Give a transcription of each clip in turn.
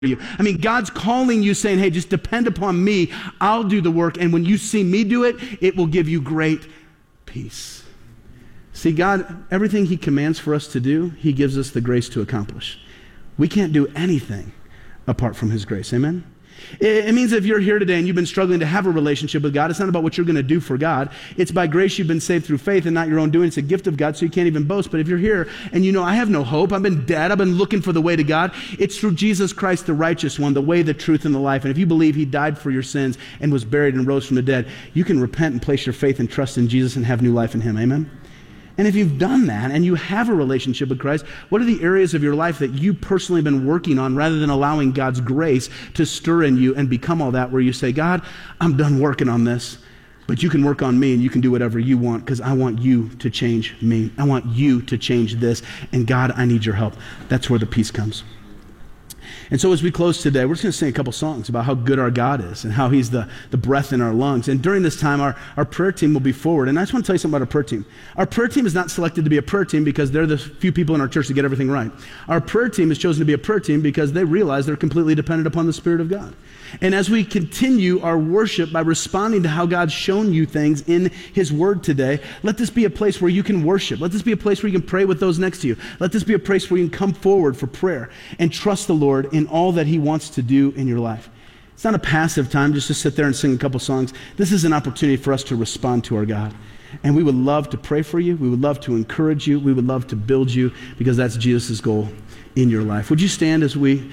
you. I mean, God's calling you saying, hey, just depend upon me. I'll do the work. And when you see me do it, it will give you great peace. See, God, everything he commands for us to do, he gives us the grace to accomplish. We can't do anything apart from his grace. Amen? It means if you're here today and you've been struggling to have a relationship with God, it's not about what you're going to do for God. It's by grace you've been saved through faith and not your own doing. It's a gift of God, so you can't even boast. But if you're here and you know, I have no hope, I've been dead, I've been looking for the way to God, it's through Jesus Christ, the righteous one, the way, the truth, and the life. And if you believe he died for your sins and was buried and rose from the dead, you can repent and place your faith and trust in Jesus and have new life in him. Amen? And if you've done that and you have a relationship with Christ, what are the areas of your life that you personally have been working on rather than allowing God's grace to stir in you and become all that, where you say, God, I'm done working on this, but you can work on me and you can do whatever you want because I want you to change me. I want you to change this. And God, I need your help. That's where the peace comes. And so as we close today, we're just going to sing a couple songs about how good our God is and how he's the breath in our lungs. And during this time, our prayer team will be forward. And I just want to tell you something about our prayer team. Our prayer team is not selected to be a prayer team because they're the few people in our church that get everything right. Our prayer team is chosen to be a prayer team because they realize they're completely dependent upon the Spirit of God. And as we continue our worship by responding to how God's shown you things in his word today, let this be a place where you can worship. Let this be a place where you can pray with those next to you. Let this be a place where you can come forward for prayer and trust the Lord in all that he wants to do in your life. It's not a passive time just to sit there and sing a couple songs. This is an opportunity for us to respond to our God. And we would love to pray for you. We would love to encourage you. We would love to build you because that's Jesus' goal in your life. Would you stand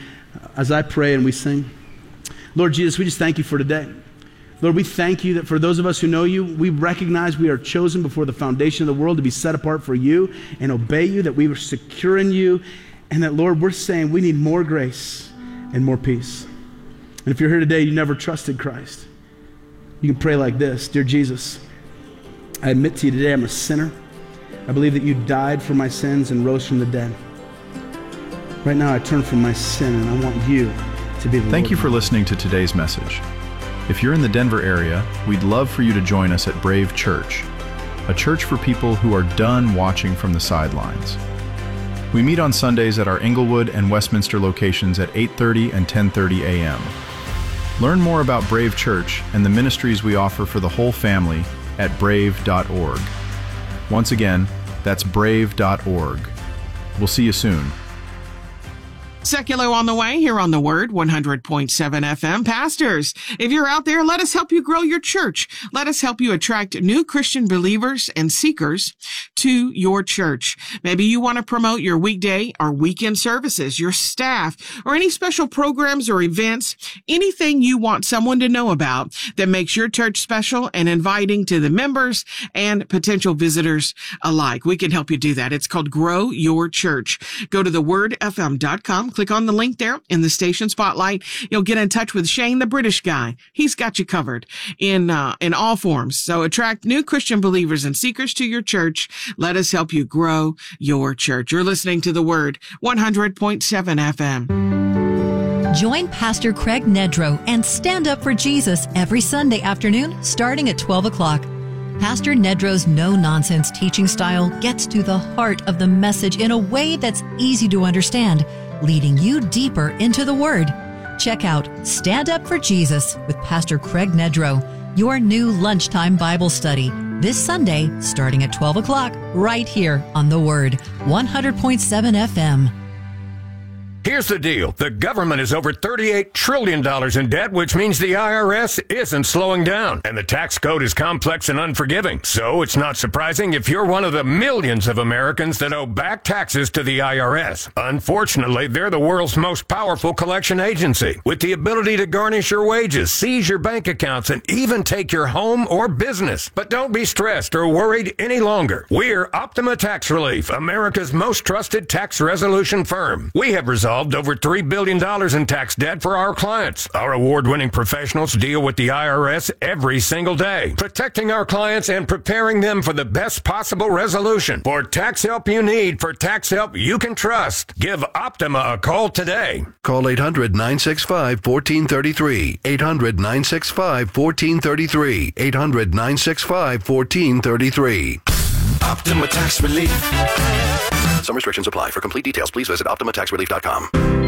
as I pray and we sing? Lord Jesus, we just thank you for today. Lord, we thank you that for those of us who know you, we recognize we are chosen before the foundation of the world to be set apart for you and obey you, that we were secure in you, and that, Lord, we're saying we need more grace and more peace. And if you're here today, you never trusted Christ, you can pray like this. Dear Jesus, I admit to you today I'm a sinner. I believe that you died for my sins and rose from the dead. Right now I turn from my sin and I want you to be the Thank Lord. you for listening to today's message. If you're in the Denver area, we'd love for you to join us at Brave Church, a church for people who are done watching from the sidelines. We meet on Sundays at our Inglewood and Westminster locations at 8:30 and 10:30 a.m. Learn more about Brave Church and the ministries we offer for the whole family at brave.org. Once again, that's brave.org. We'll see you soon. Secular on the way here on The Word, 100.7 FM. Pastors, if you're out there, let us help you grow your church. Let us help you attract new Christian believers and seekers to your church. Maybe you want to promote your weekday or weekend services, your staff, or any special programs or events, anything you want someone to know about that makes your church special and inviting to the members and potential visitors alike. We can help you do that. It's called Grow Your Church. Go to thewordfm.com. Click on the link there in the station spotlight. You'll get in touch with Shane, the British guy. He's got you covered in all forms. So attract new Christian believers and seekers to your church. Let us help you grow your church. You're listening to The Word, 100.7 FM. Join Pastor Craig Nedrow and Stand Up for Jesus every Sunday afternoon starting at 12 o'clock. Pastor Nedrow's no-nonsense teaching style gets to the heart of the message in a way that's easy to understand, leading you deeper into the Word. Check out Stand Up for Jesus with Pastor Craig Nedrow, your new lunchtime Bible study, this Sunday starting at 12 o'clock, right here on The Word, 100.7 FM. Here's the deal. The government is over $38 trillion in debt, which means the IRS isn't slowing down. And the tax code is complex and unforgiving. So it's not surprising if you're one of the millions of Americans that owe back taxes to the IRS. Unfortunately, they're the world's most powerful collection agency, with the ability to garnish your wages, seize your bank accounts, and even take your home or business. But don't be stressed or worried any longer. We're Optima Tax Relief, America's most trusted tax resolution firm. We have resolved over $3 billion in tax debt for our clients. Our award-winning professionals deal with the IRS every single day, protecting our clients and preparing them for the best possible resolution. For tax help you need, for tax help you can trust, give Optima a call today. Call 800-965-1433, 800-965-1433, 800-965-1433. Optima Tax Relief. Some restrictions apply. For complete details, please visit OptimaTaxRelief.com.